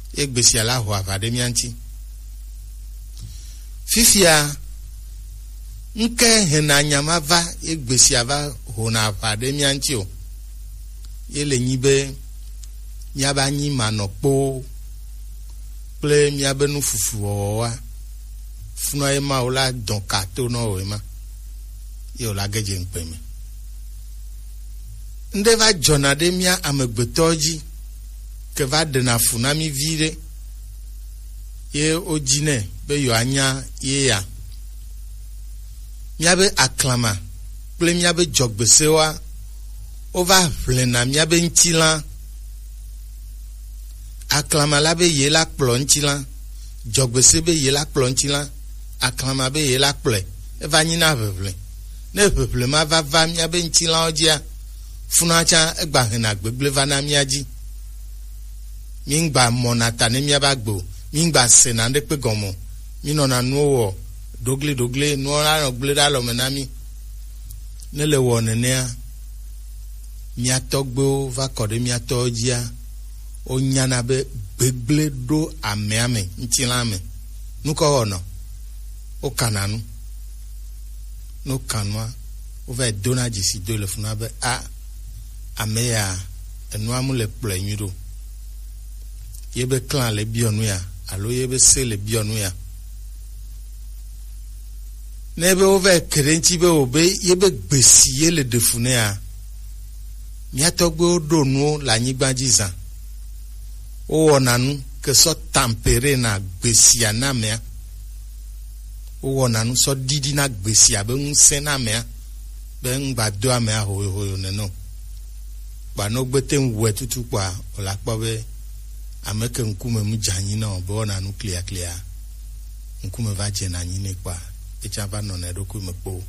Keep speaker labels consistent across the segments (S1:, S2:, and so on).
S1: egbesi ala ho avade mianti fifia nke henanya mava egbesi ava ho na avade mianti o yele nyibe nyaba nyi manokpo ple miabe nu fufu wa funa ema ola don kato no ema yo la geje npeme ndeva jonade mia amegbetoji ke va de na funa mi vire ye ojine be yo anya ye ya miabe aklama ple miabe jogbesewa over plena miabe ntila aklama la be ye la plonchila jogbese be ye la plonchila aklama be ye la ple eva nyina veble ne veble ma va miabe ntila ojia funacha egba hena gbegble vana miaji mingba monata ne miabagbo mingba senande pe gomo minona nuwo dogle nuora no gle dalo menami ne le wonenia miatogbo va kode miatojia onyana be gbegble do ameame ntilame nuko ono o kananu no kanwa o va dona jisi do le funa be a ameya enuamu le plenyuro yebe clan le bionu ya alo yebe se le bionu ya nebe over kerenchi be obe yebe gbesi ye le defune ya miatogbe odonu la nyigbajiza o wonanu ke so tampere na gbesi ya na me o wonanu so didi na gbesi ya be nse na me be ngbado ame hoyo neno ba no gbete nwe tutu kwa ola pawe ameke nkume mujanyi na obo na nuclear nkume va je na nyine kwa echaba no na doku mepo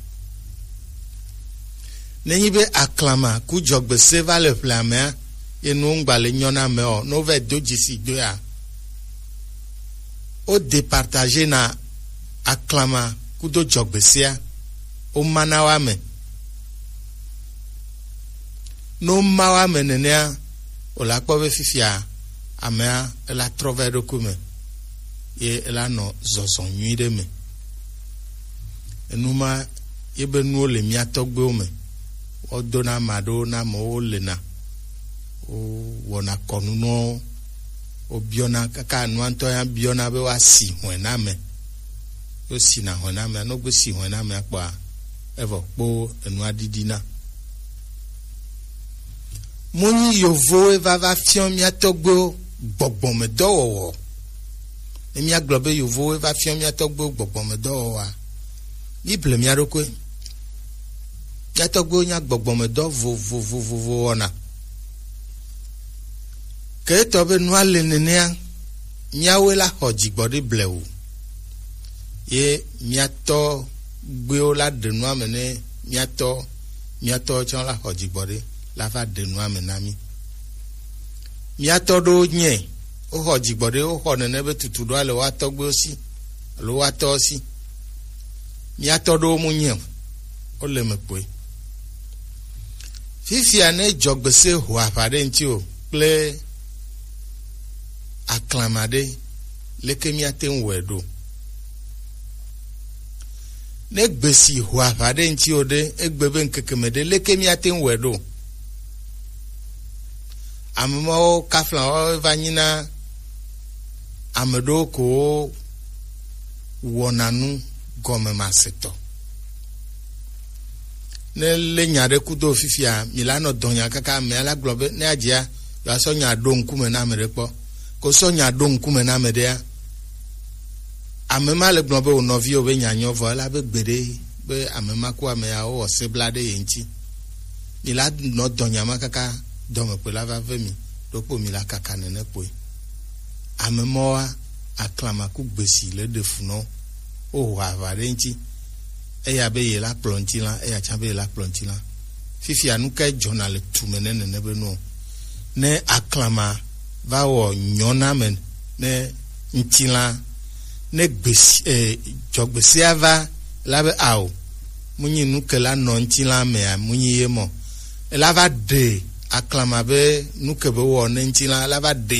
S1: nenyibe aklama ku jogbe seva le plame enu ngbale nyona me o no ve dojisi do ya o départager na aklama ku do jogbe sia o manawa me no mawa menenia ola kpobe fifia amea la trove dokume ye la no zozon nyide me enuma yebe nu le miatogbe o me odona mado na mo le na o wona konu no o biona kaka anu anto ya biona be wasi hwena me o si na hwena me no gbe si hwena me apa evo po enu adidi na moni yovo va fion miatogbo gbogbo me dowo emi aglobe yovo va fion miatogbo gbogbo me dowo bible mi aroko miatogbo nya gbogbo me do vo ona ke to be nu ale nenia miawe la hojigbode blewu ye miato gbe o la de nu amene miato chon la hojigbode la va de nu amenami miato do nye o hojigbode o ho nene be tutu do ale wa togbe osi lo wa to si miato do mu nye o le mepe fifia ne jogbese ho afade nti o ple aklamade leke miate nwedo ne gbesi ho afade nti o de egbebe nkekemede leke miate nwedo ammo kafla o vanyina amedo ko wonanu gome maseto ne le nyade kudo fifia milano donya kaka me ala globe ne ajia ya so nya do nkume na merepo ko so nya do nkume na medea amema le globe o novio be nya nyovo ala be gbede be amema ko amea o seblade yinchi mila no donya makaka dome pe la va vemi dopo mila kaka nene po amemoa aklama ku gbesi le defuno o wa varenchi eya be ye la plontila eya chabe la plontila fifi anuka journal tumene nene be no ne aklama va wo nyona men ne ntila ne gbesi jogbesi ava la be awo munyi nukela no ntila me munyi yemo la va de aklama be nukebe wo ne ntila la va de